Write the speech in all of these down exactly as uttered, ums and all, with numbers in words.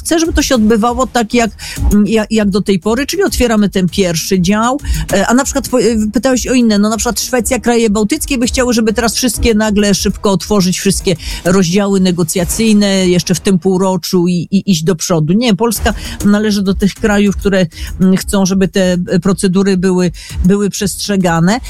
chce, żeby to się odbywało tak jak, jak, jak do tej pory, czyli otwieramy ten pierwszy dział, a na przykład pytałeś o inne, no na przykład Szwecja, kraje bałtyckie by chciały, żeby teraz wszystkie nagle szybko otworzyć wszystkie rozdziały negocjacyjne jeszcze w tym półroczu i, i iść do przodu. Nie, Polska należy do tych krajów, które chcą, żeby te procedury były, były przestrzegane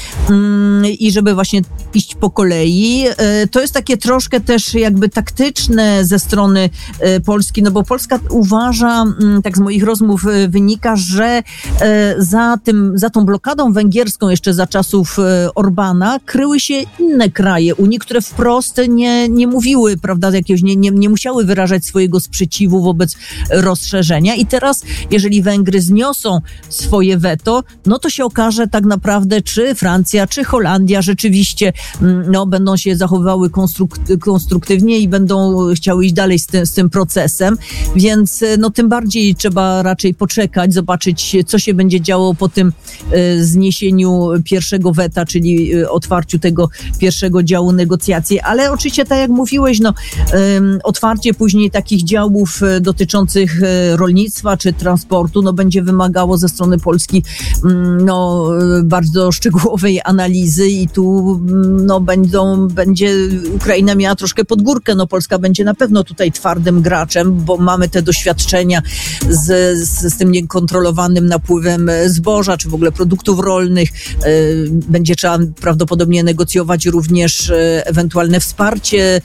i żeby właśnie iść po kolei. To jest takie troszkę też jakby taktyczne ze strony Polski, no bo Polska uważa, tak z moich rozmów wynika, że za tym, za tą blokadą węgierską jeszcze za czasów Orbana kryły się inne kraje Unii, które wprost nie, nie mówiły, prawda, jakiegoś, nie, nie, nie musiały wyrażać swojego sprzeciwu wobec rozszerzenia i teraz, jeżeli Węgry zniosą swoje weto, no to się okaże tak naprawdę, czy Francja, czy Holandia rzeczywiście no, będą się zachowywały konstruk- konstruktywnie i będą chciały iść dalej z tym, z tym procesem, więc no tym bardziej trzeba raczej poczekać, zobaczyć, co się będzie działo po tym y, zniesieniu pierwszego weta, czyli y, otwarciu tego pierwszego działu negocjacji, ale oczywiście tak jak mówiłeś, no y, otwarcie później takich działów y, dotyczących y, rolnictwa czy transportu, no będzie wymagało ze strony Polski y, no y, bardzo szczegółowej analizy i tu y, no będą, będzie Ukraina miała troszkę pod górkę, no Polska będzie na pewno tutaj twardym graczem, bo mamy te doświadczenia z, z, z tym niekontrolowanym napływem zboża, czy w ogóle produktów rolnych. Będzie trzeba prawdopodobnie negocjować również ewentualne wsparcie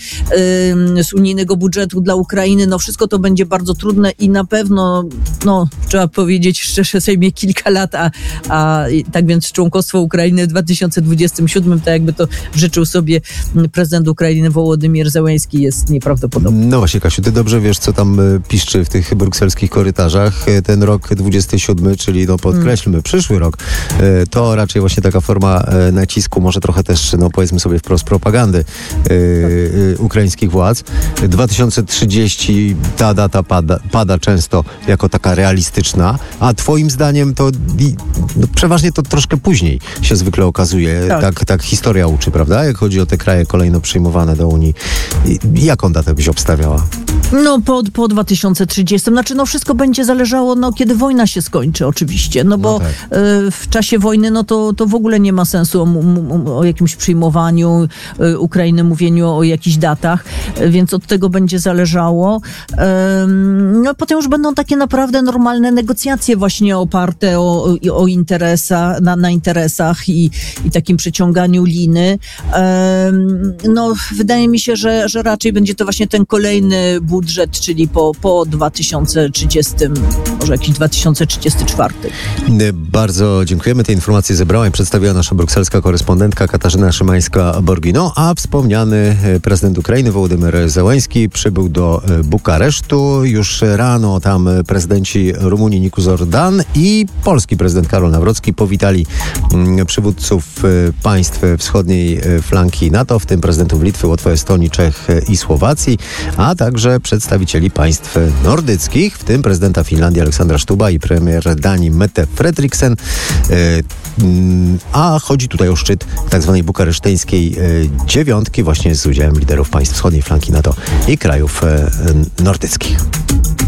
z unijnego budżetu dla Ukrainy. No wszystko to będzie bardzo trudne i na pewno, no trzeba powiedzieć szczerze, zajmie kilka lat, a, a tak więc członkostwo Ukrainy w dwa tysiące dwudziestym siódmym, tak jakby to życzył sobie prezydent Ukrainy Wołodymyr Zełenski, jest nieprawdopodobne. No właśnie, Kasiu, ty dobrze wiesz, co tam piszczy w tych brukselskich korytarzach. Ten rok dwudziesty siódmy, czyli no podkreślmy, hmm. przyszły rok, to raczej właśnie taka forma nacisku, może trochę też, no powiedzmy sobie wprost, propagandy yy, ukraińskich władz. dwa tysiące trzydziesty, ta data pada, pada często jako taka realistyczna, a twoim zdaniem to no, przeważnie to troszkę później się zwykle okazuje. Tak. Tak, tak historia uczy, prawda? Jak chodzi o te kraje kolejno przyjmowane do Unii. Jaką datę byś obstawiała? No po, po dwa tysiące trzydziestym. Znaczy no wszystko będzie zależało, no kiedy wojna się skończy oczywiście, no bo no tak. y, w czasie wojny no to, to w ogóle nie ma sensu o, o, o jakimś przyjmowaniu y, Ukrainy, mówieniu o jakichś datach, y, więc od tego będzie zależało. Y, no potem już będą takie naprawdę normalne negocjacje właśnie oparte o, o, o interesa, na, na interesach i, i takim przeciąganiu liny. Y, no wydaje mi się, że, że raczej będzie to właśnie ten kolejny budżet, czyli po, po dwa tysiące trzydziestym, może jakiś dwa tysiące trzydziesty czwarty. Bardzo dziękujemy. Te informacje zebrała i przedstawiła nasza brukselska korespondentka Katarzyna Szymańska-Borgino, a wspomniany prezydent Ukrainy Wołodymyr Zełenski przybył do Bukaresztu. Już rano tam prezydenci Rumunii Niku Orban i polski prezydent Karol Nawrocki powitali przywódców państw wschodniej flanki NATO, w tym prezydentów Litwy, Łotwy, Estonii, Czech i Słowacji, a także przedstawicieli państw nordyckich, w tym prezydenta Finlandii Aleksandra Stuba i premier Danii Mette Frederiksen. A chodzi tutaj o szczyt tzw. bukareszteńskiej dziewiątki, właśnie z udziałem liderów państw wschodniej flanki NATO i krajów nordyckich.